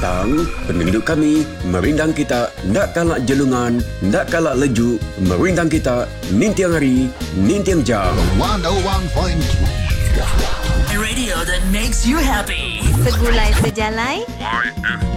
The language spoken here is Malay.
petang, penduduk kami merindang kita nak kalak jelungan, nak kalak lejuk, merindang kita nintiang hari, nintiang jam. 101.3 Radio that makes you happy. Segulai sejalai